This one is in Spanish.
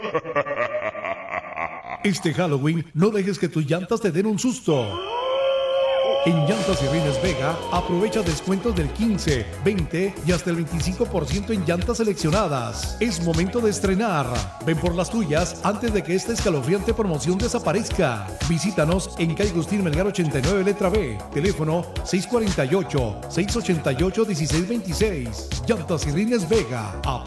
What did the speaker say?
Este Halloween no dejes que tus llantas te den un susto. En Llantas y Rines Vega, aprovecha descuentos del 15, 20 y hasta el 25% en llantas seleccionadas. Es momento de estrenar. Ven por las tuyas antes de que esta escalofriante promoción desaparezca. Visítanos en calle Agustín Melgar 89, letra B. Teléfono 648-688-1626. Llantas y Rines Vega.